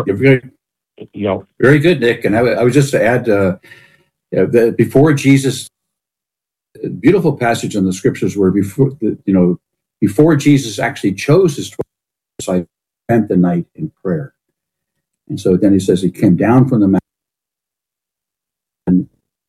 Nick. And I was just to add that before Jesus, beautiful passage in the scriptures where before Jesus actually chose his 12 disciples, he spent the night in prayer. And so then he says he came down from the mountain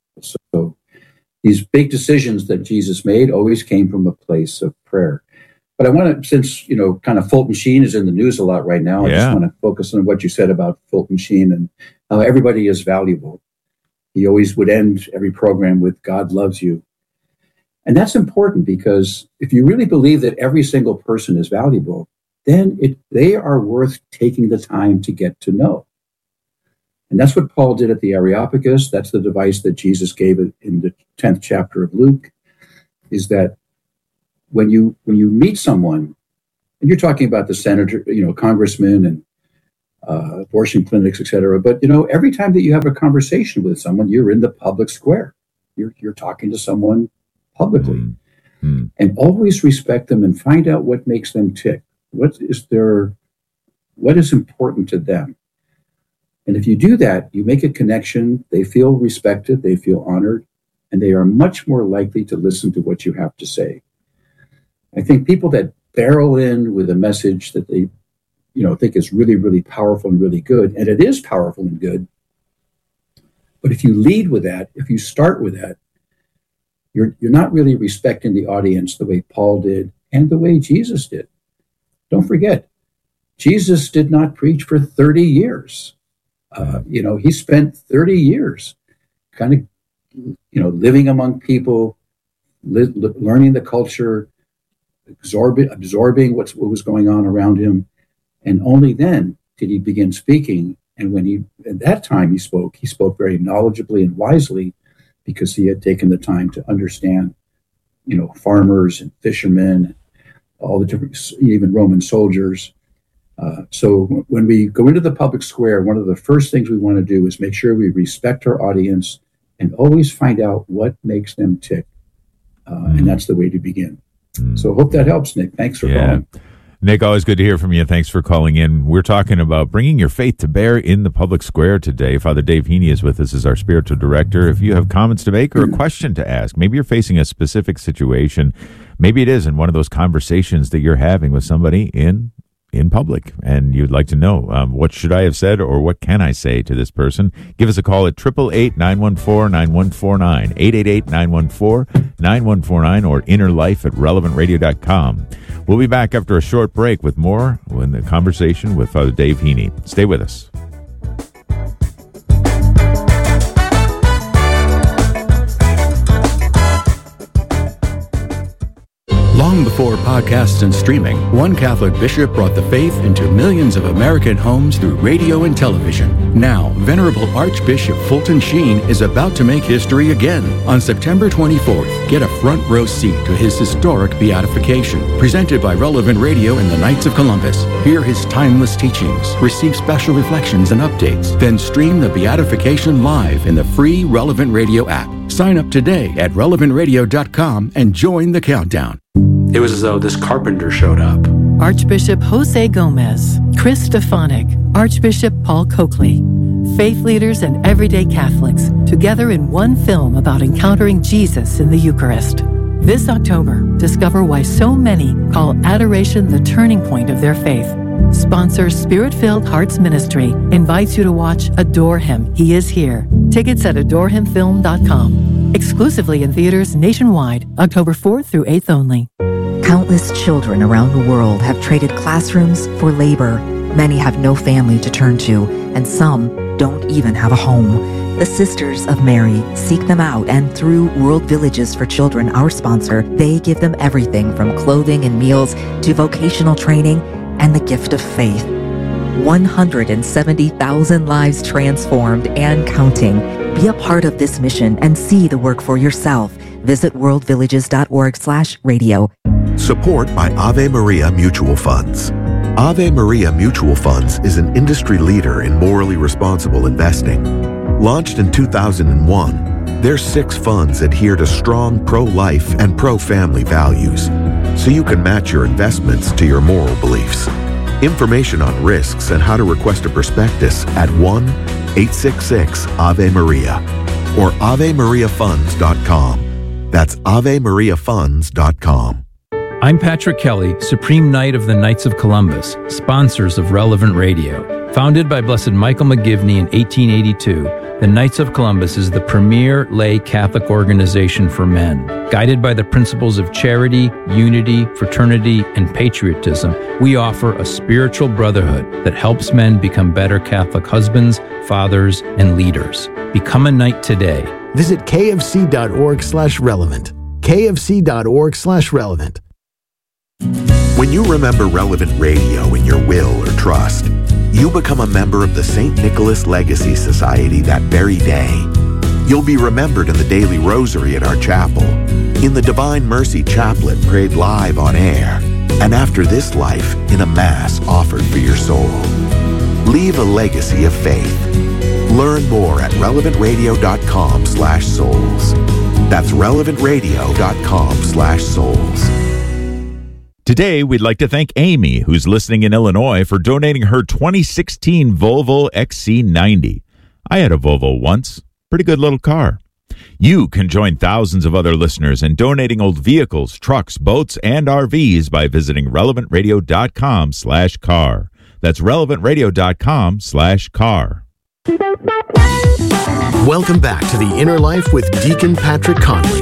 these big decisions that Jesus made always came from a place of prayer. But I want to, since, kind of Fulton Sheen is in the news a lot right now, I just want to focus on what you said about Fulton Sheen and how everybody is valuable. He always would end every program with, God loves you. And that's important, because if you really believe that every single person is valuable, then they are worth taking the time to get to know. And that's what Paul did at the Areopagus. That's the device that Jesus gave in the 10th chapter of Luke, is that when you meet someone, and you're talking about the senator, congressman and abortion clinics, et cetera. But, every time that you have a conversation with someone, you're in the public square. You're talking to someone publicly. Mm-hmm. And always respect them and find out what makes them tick. What is important to them? And if you do that, you make a connection, they feel respected, they feel honored, and they are much more likely to listen to what you have to say. I think people that barrel in with a message that they, think is really, really powerful and really good, and it is powerful and good, but if you lead with that, if you start with that, you're not really respecting the audience the way Paul did and the way Jesus did. Don't forget, Jesus did not preach for 30 years. He spent 30 years kind of, living among people, learning the culture, absorbing what was going on around him. And only then did he begin speaking. And at that time he spoke very knowledgeably and wisely, because he had taken the time to understand, farmers and fishermen, all the different, even Roman soldiers. So when we go into the public square, one of the first things we want to do is make sure we respect our audience and always find out what makes them tick. And that's the way to begin. So I hope that helps, Nick. Thanks for calling. Nick, always good to hear from you. Thanks for calling in. We're talking about bringing your faith to bear in the public square today. Father Dave Heaney is with us as our spiritual director. If you have comments to make or a question to ask, maybe you're facing a specific situation. Maybe it is in one of those conversations that you're having with somebody in public, and you'd like to know, what should I have said, or what can I say to this person? Give us a call at 888-914-9149, 888-914-9149, or innerlife@relevantradio.com. We'll be back after a short break with more in the conversation with Father Dave Heaney. Stay with us. Long before podcasts and streaming, one Catholic bishop brought the faith into millions of American homes through radio and television. Now, Venerable Archbishop Fulton Sheen is about to make history again. On September 24th, get a front row seat to his historic beatification, presented by Relevant Radio and the Knights of Columbus. Hear his timeless teachings, receive special reflections and updates, then stream the beatification live in the free Relevant Radio app. Sign up today at relevantradio.com and join the countdown. It was as though this carpenter showed up. Archbishop Jose Gomez, Chris Stefanik, Archbishop Paul Coakley. Faith leaders and everyday Catholics together in one film about encountering Jesus in the Eucharist. This October, discover why so many call adoration the turning point of their faith. Sponsor Spirit-Filled Hearts Ministry invites you to watch Adore Him, He Is Here. Tickets at adorehimfilm.com. Exclusively in theaters nationwide, October 4th through 8th only. Countless children around the world have traded classrooms for labor. Many have no family to turn to, and some don't even have a home. The Sisters of Mary seek them out, and through World Villages for Children, our sponsor, they give them everything from clothing and meals to vocational training and the gift of faith. 170,000 lives transformed and counting. Be a part of this mission and see the work for yourself. Visit worldvillages.org/radio. Support by Ave Maria Mutual Funds. Ave Maria Mutual Funds is an industry leader in morally responsible investing. Launched in 2001, their 6 funds adhere to strong pro-life and pro-family values, so you can match your investments to your moral beliefs. Information on risks and how to request a prospectus at 1-866-AVE-MARIA or AveMariaFunds.com. That's AveMariaFunds.com. I'm Patrick Kelly, Supreme Knight of the Knights of Columbus, sponsors of Relevant Radio. Founded by Blessed Michael McGivney in 1882, The Knights of Columbus is the premier lay Catholic organization for men. Guided by the principles of charity, unity, fraternity, and patriotism, we offer a spiritual brotherhood that helps men become better Catholic husbands, fathers, and leaders. Become a knight today. Visit kfc.org/relevant. kfc.org/relevant. When you remember Relevant Radio in your will or trust, you become a member of the St. Nicholas Legacy Society that very day. You'll be remembered in the daily rosary at our chapel, in the Divine Mercy Chaplet prayed live on air, and after this life, in a Mass offered for your soul. Leave a legacy of faith. Learn more at relevantradio.com/souls. That's relevantradio.com/souls. Today, we'd like to thank Amy, who's listening in Illinois, for donating her 2016 Volvo XC90. I had a Volvo once. Pretty good little car. You can join thousands of other listeners in donating old vehicles, trucks, boats, and RVs by visiting relevantradio.com/car. That's relevantradio.com/car. Welcome back to The Inner Life with Deacon Patrick Conley.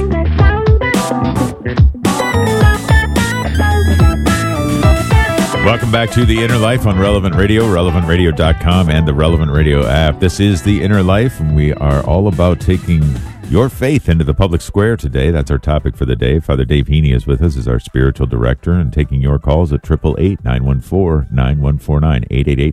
Welcome back to The Inner Life on Relevant Radio, relevantradio.com, and the Relevant Radio app. This is The Inner Life, and we are all about taking your faith into the public square today. That's our topic for the day. Father Dave Heaney is with us as our spiritual director and taking your calls at 888-914-9149,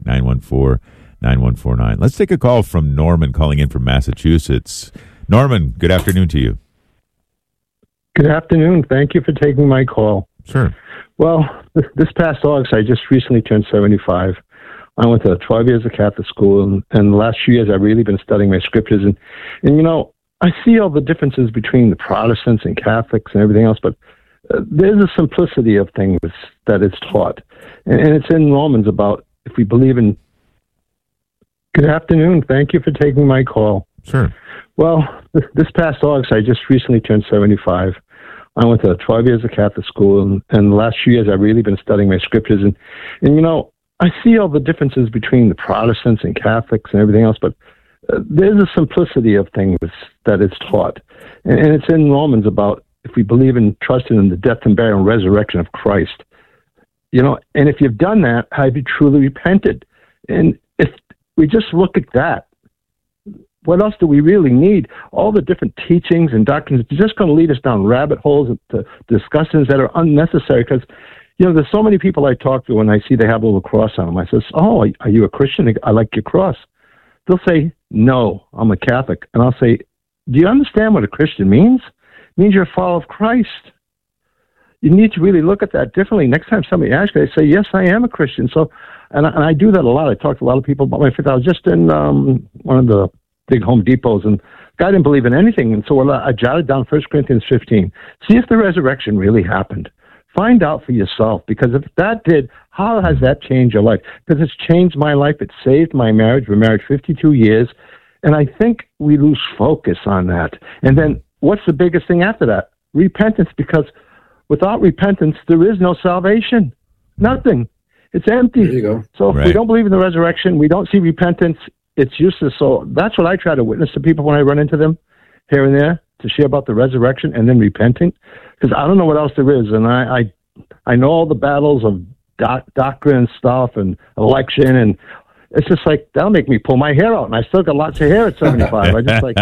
888-914-9149. Let's take a call from Norman calling in from Massachusetts. Norman, good afternoon to you. Good afternoon. Thank you for taking my call. Sure. Well, this past August, I just recently turned 75. I went to 12 years of Catholic school, and the last few years I've really been studying my scriptures. And you know, I see all the differences between the Protestants and Catholics and everything else, but there's a simplicity of things that is taught. And it's in Romans about if we believe in... Good afternoon. Thank you for taking my call. Sure. Well, this past August, I just recently turned 75. I went to 12 years of Catholic school, and the last few years I've really been studying my scriptures. And you know, I see all the differences between the Protestants and Catholics and everything else, but there's a simplicity of things that is taught. And it's in Romans about if we believe in trusting in the death and burial and resurrection of Christ. You know, and if you've done that, have you truly repented? And if we just look at that, what else do we really need? All the different teachings and doctrines are just going to lead us down rabbit holes to discussions that are unnecessary because, you know, there's so many people I talk to when I see they have a little cross on them. I says, oh, are you a Christian? I like your cross. They'll say, no, I'm a Catholic. And I'll say, do you understand what a Christian means? It means you're a follower of Christ. You need to really look at that differently. Next time somebody asks me, I say, yes, I am a Christian. So, and I do that a lot. I talk to a lot of people about my faith. I was just in one of the big Home Depots, and the guy didn't believe in anything. And so I jotted down 1 Corinthians 15. See if the resurrection really happened. Find out for yourself, because if that did, how has that changed your life? Because it's changed my life. It saved my marriage. We're married 52 years. And I think we lose focus on that. And then what's the biggest thing after that? Repentance, because without repentance, there is no salvation. Nothing. It's empty. There you go. So if we don't believe in the resurrection, we don't see repentance, it's useless. So that's what I try to witness to people when I run into them here and there, to share about the resurrection and then repenting, because I don't know what else there is. And I know all the battles of doctrine and stuff and election, and it's just like, that'll make me pull my hair out, and I still got lots of hair at 75. I just like...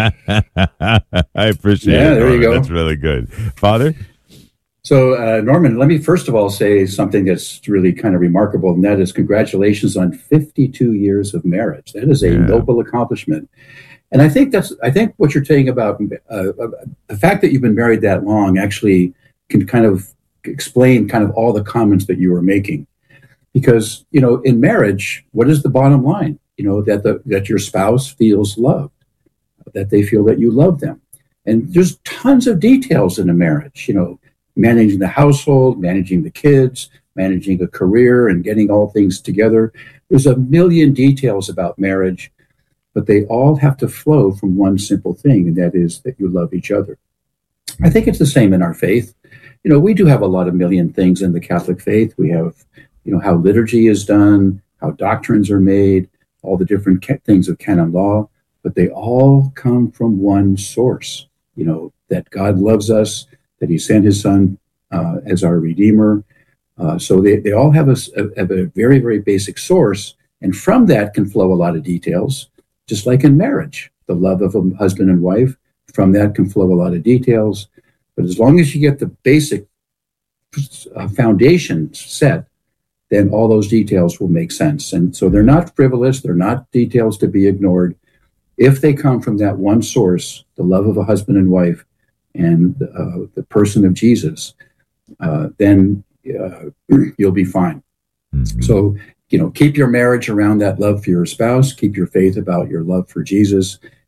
I appreciate it. There you go. That's really good. Father? So, Norman, let me first of all say something that's really kind of remarkable, and that is congratulations on 52 years of marriage. That is a noble accomplishment. And I think what you're saying about the fact that you've been married that long actually can kind of explain kind of all the comments that you were making. Because, you know, in marriage, what is the bottom line? You know, that your spouse feels loved, that they feel that you love them. And there's tons of details in a marriage, you know, managing the household, managing the kids, managing a career, and getting all things together. There's a million details about marriage, but they all have to flow from one simple thing, and that is that you love each other. I think it's the same in our faith. You know, we do have a lot of million things in the Catholic faith. We have, you know, how liturgy is done, how doctrines are made, all the different things of canon law. but they all come from one source. That God loves us, that He sent His Son as our Redeemer. So they all have a very, very basic source, and from that can flow a lot of details, just like in marriage. The love of a husband and wife, from that can flow a lot of details. But as long as you get the basic foundation set, then all those details will make sense. And so they're not frivolous, they're not details to be ignored. If they come from that one source, the love of a husband and wife, and the person of Jesus, then you'll be fine. Mm-hmm. So, keep your marriage around that love for your spouse, keep your faith about your love for Jesus,